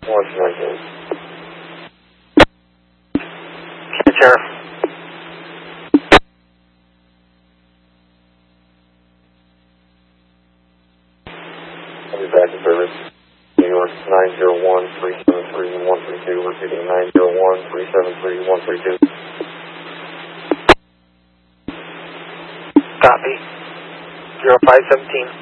119. Sure. I'll be back in service. New York 901-373-132, repeating 901-373-132. Copy. 0517.